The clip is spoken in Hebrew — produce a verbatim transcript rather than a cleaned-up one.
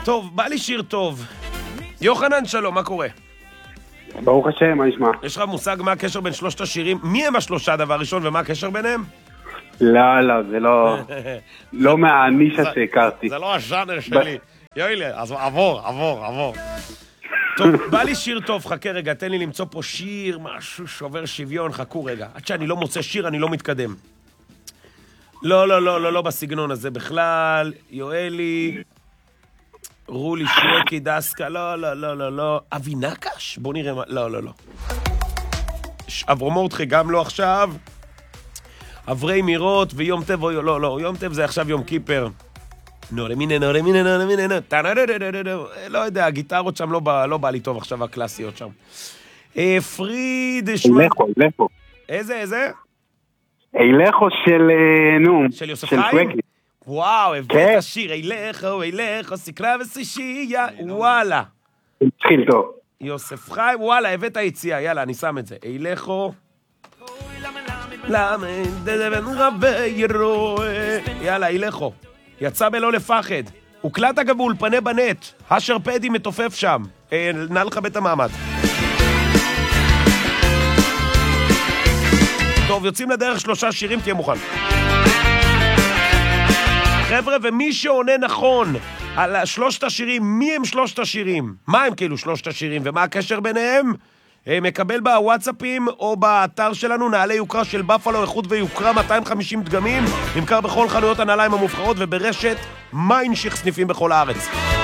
טוב, בא לי שיר טוב. יוחנן, שלום, מה קורה? ברוך השם, מה נשמע? יש לך מושג מה הקשר בין שלושת השירים? מי הם השלושה דבר ראשון ומה הקשר ביניהם? לא, לא, זה לא... לא מהנישה שהכרתי. זה לא הז'אנר שלי. יואילה, אז עבור, עבור, עבור. טוב, בא לי שיר טוב, חכה רגע, תן לי למצוא פה שיר, משהו שובר שוויון, חכו רגע. עד שאני לא מוצא שיר, אני לא מתקדם. לא, לא, לא, לא, לא בסגנון הזה בכלל. יואלי, רולי, שרקי, דסקה, לא, לא, לא, לא, לא. אבי נקש? בוא נראה מה... לא, לא, לא. אברומורתחי גם לא עכשיו. אברי מירות ויום טב, לא, לא, יום טב זה עכשיו יום קיפר. נורמינה, נורמינה, נורמינה, נורמינה, לא יודע, הגיטרות שם לא בא לי טוב עכשיו, הקלאסיות שם. פריד, אילכו, אילכו. איזה, איזה? אילכו של, נו, של יוסף חיים? וואו, הבאת השיר, אילכו, אילכו, סקרה וסישייה, וואלה. התחיל טוב. יוסף חיים, וואלה, הבאת היציאה, יאללה, אני שם את זה. אילכו. למה, דדבן רבי ירוי. יאללה, אילכו. יצא בלא לפחד. הוקלט אגב באולפני בנט. אשר פדי מתופף שם. נא לך בית המעמד. טוב, יוצאים לדרך שלושה שירים, תהיה מוכן. חבר'ה, ומי שעונה נכון על שלושת השירים, מי הם שלושת השירים? מה הם כאילו שלושת השירים ומה הקשר ביניהם? מקבל בוואטסאפים או באתר שלנו נעלי יוקרה של בפלו, איכות ויוקרה מאתיים וחמישים דגמים, נמכר בכל חנויות הנעליים המובחרות וברשת מיינשיך סניפים בכל הארץ.